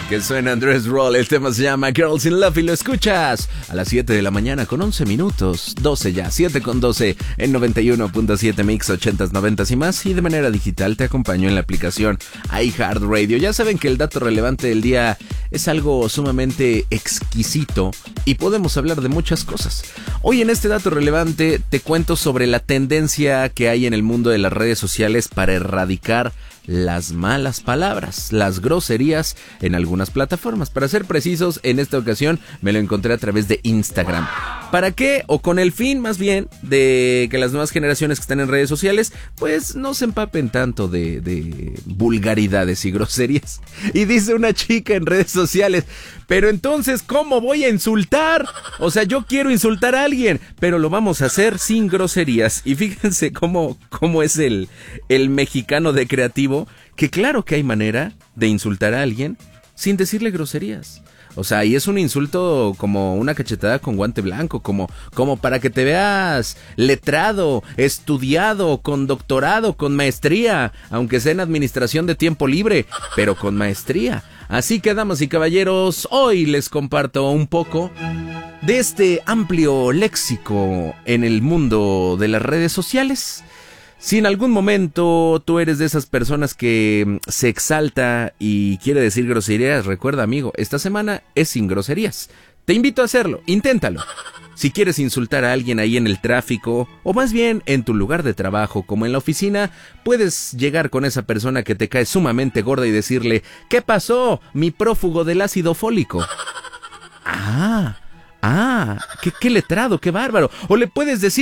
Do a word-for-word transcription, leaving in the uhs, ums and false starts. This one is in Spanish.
Que suena Andrés Roll, el tema se llama Girls in Love y lo escuchas a las siete de la mañana con once minutos, doce ya, siete con doce en noventa y uno punto siete Mix ochentas, noventas y más, y de manera digital te acompaño en la aplicación iHeartRadio. Ya saben que el dato relevante del día es algo sumamente exquisito y podemos hablar de muchas cosas. Hoy en este dato relevante te cuento sobre la tendencia que hay en el mundo de las redes sociales para erradicar las malas palabras, las groserías en algunas plataformas. Para ser precisos, en esta ocasión me lo encontré a través de Instagram. ¿Para qué? O con el fin, más bien, de que las nuevas generaciones que están en redes sociales, pues no se empapen tanto de, de vulgaridades y groserías. Y dice una chica en redes sociales, pero entonces, ¿cómo voy a insultar? O sea, yo quiero insultar a alguien, pero lo vamos a hacer sin groserías. Y fíjense cómo, cómo es el, el mexicano de creativo, que claro que hay manera de insultar a alguien sin decirle groserías. O sea, y es un insulto como una cachetada con guante blanco, como, como para que te veas letrado, estudiado, con doctorado, con maestría, aunque sea en administración de tiempo libre, pero con maestría. Así que, damas y caballeros, hoy les comparto un poco de este amplio léxico en el mundo de las redes sociales. Si en algún momento tú eres de esas personas que se exalta y quiere decir groserías, recuerda, amigo, esta semana es sin groserías. Te invito a hacerlo, inténtalo. Si quieres insultar a alguien ahí en el tráfico, o más bien en tu lugar de trabajo, como en la oficina, puedes llegar con esa persona que te cae sumamente gorda y decirle, ¿qué pasó, mi prófugo del ácido fólico? Ah, ah, qué, qué letrado, qué bárbaro. O le puedes decir,